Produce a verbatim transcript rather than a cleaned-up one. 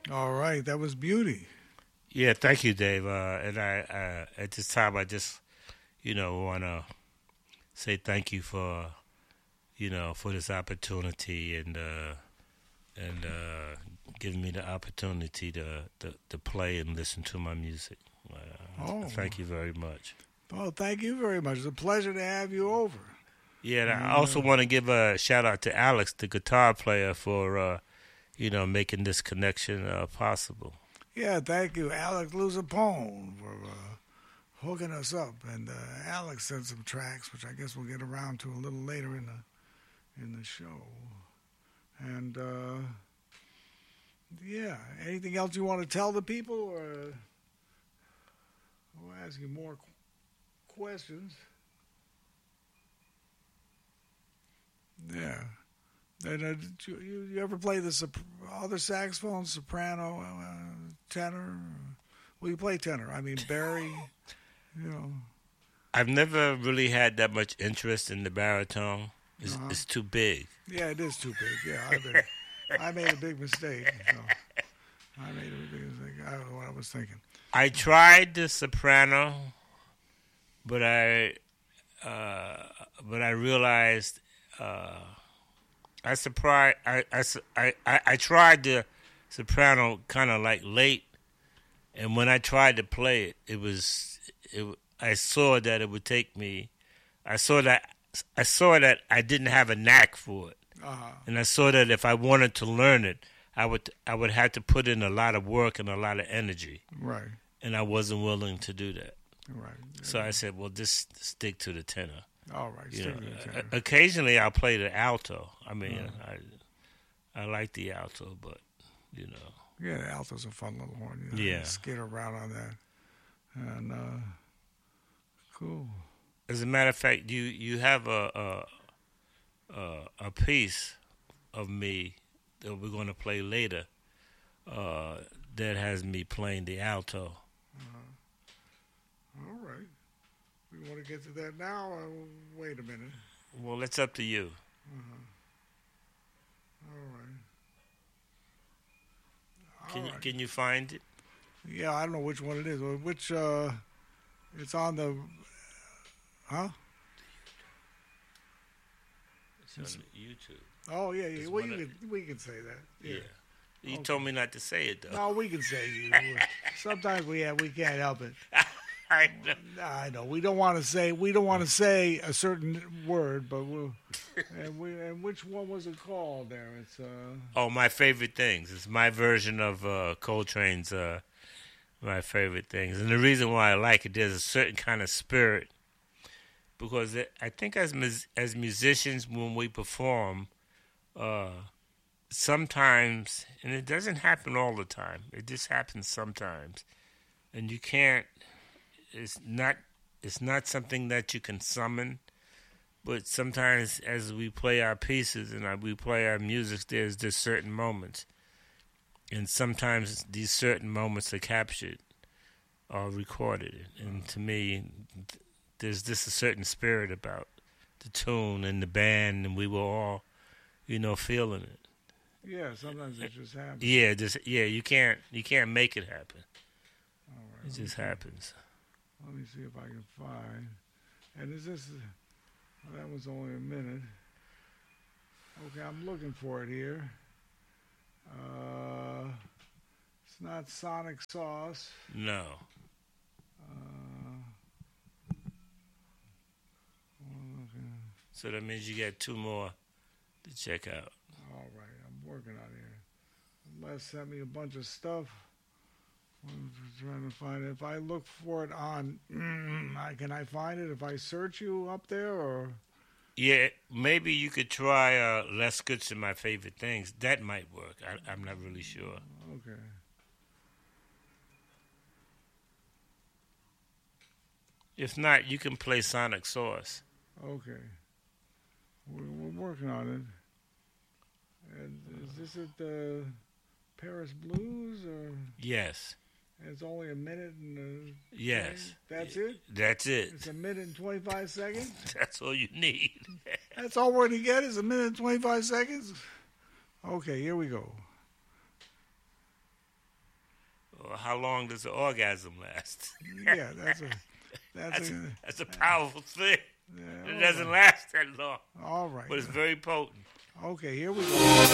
All right, that was beauty. Yeah, thank you, Dave. Uh, and I, uh, at this time, I just, you know, want to say thank you for, you know, for this opportunity and uh, and uh, giving me the opportunity to, to to play and listen to my music. Uh, Oh, thank you very much. well, thank you very much. It's a pleasure to have you over. Yeah, and I And also uh, want to give a shout out to Alex, the guitar player, for uh, you know making this connection uh, possible. yeah, thank you, Alex Luzapone, for uh, hooking us up. And uh, Alex sent some tracks, which I guess we'll get around to a little later in the in the show. And uh, yeah, anything else you want to tell the people, or uh, we'll ask you more qu- questions? Yeah. And, uh, did you, you, you ever play the sop- other saxophone, soprano, uh, tenor? Well, you play tenor. I mean, Barry, you know. I've never really had that much interest in the baritone. It's, Uh-huh. it's too big. Yeah, it is too big. Yeah, I made, I made a big mistake. So I made a big mistake. I don't know what I was thinking. I tried the soprano, but I, uh, but I realized uh, I surprised. I, I, I, I I tried the soprano kind of like late, and when I tried to play it, it was. It, I saw that it would take me. I saw that. I saw that I didn't have a knack for it, Uh-huh. and I saw that if I wanted to learn it, I would. I would have to put in a lot of work and a lot of energy, Right, and I wasn't willing to do that. right. So I said, well, just stick to the tenor. All right, You stick know, with the o- tenor. occasionally I'll play the alto. I mean, Uh-huh. I I like the alto, but you know, Yeah, the alto's a fun little horn. You know, Yeah. you skid around on that. And, uh, cool. as a matter of fact, you you have a a a, a piece of me that we're going to play later uh, that has me playing the alto. Uh-huh. All right. We want to get to that now? Or wait a minute. Well, it's up to you. Uh-huh. All right. All Can you, right. can you find it? Yeah, I don't know which one it is. Or which, uh, it's on the, huh? It's on YouTube. Oh, yeah, yeah. It's Well, one you of- can, we can say that. Yeah. Yeah. You Okay. told me not to say it though. No, we can say you. Sometimes we have, we can't help it. I know. I know we don't want to say we don't want to say a certain word, but we'll. And we and which one was it called? There, it's uh. Oh, my favorite things. It's my version of uh, Coltrane's uh, my favorite things, and the reason why I like it, there's a certain kind of spirit because it, I think as mus- as musicians when we perform, uh, sometimes, and it doesn't happen all the time. It just happens sometimes, and you can't. It's not. It's not something that you can summon. But sometimes, as we play our pieces and uh, we play our music, there's just certain moments, and sometimes these certain moments are captured or recorded. And to me, th- there's just a certain spirit about the tune and the band, and we were all, you know, feeling it. Yeah, sometimes it just happens. Yeah, just yeah, you can't you can't make it happen. All right, It let me just see- happens. Let me see if I can find. And is this? Well, that was only a minute. Okay, I'm looking for it here. Uh, it's not Sonic Sauce. No, Uh, okay. so that means you got two more to check out. All right, I'm working on it here. Les sent me a bunch of stuff. I'm just trying to find it. If I look for it on, I can I find it if I search you up there or? Yeah, maybe you could try uh, Les Goodson, My Favorite Things. That might work. I, I'm not really sure. Okay. If not, you can play Sonic Source. Okay. We're, we're working on it. And is this at the Paris Blues or? Yes, It's only a minute and. Uh, yes. That's it. That's it. It's a minute and twenty-five seconds. That's all you need. That's all we're gonna get is a minute and twenty-five seconds. Okay, here we go. or how long does the orgasm last? Yeah, that's a that's, That's a, a, that's a powerful thing. yeah, It all doesn't right. last that long, All right. but it's very potent. Okay, here we go.